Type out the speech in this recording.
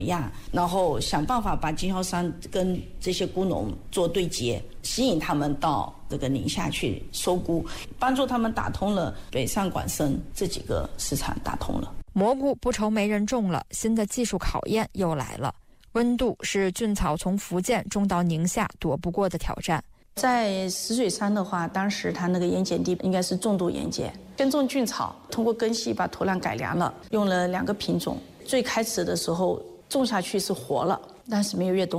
亚，然后想办法把经销商跟这些菇农做对接，吸引他们到这个宁夏去收菇，帮助他们打通了北上广深这几个市场打通了。 蘑菇不愁没人种了，新的技术考验又来了。温度是菌草从福建种到宁夏躲不过的挑战。 在石水山的话，当时它那个盐碱地应该是重度盐碱，耕种菌草，通过根系把土壤改良了，用了2个品种。最开始的时候种下去是活了，但是没有越冬。